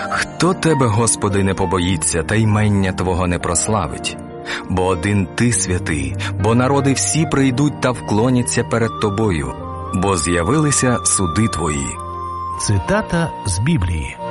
Хто тебе, Господи, не побоїться та ймення Твого не прославить? Бо один Ти святий, бо народи всі прийдуть та вклоняться перед Тобою, бо з'явилися суди Твої. Цитата з Біблії.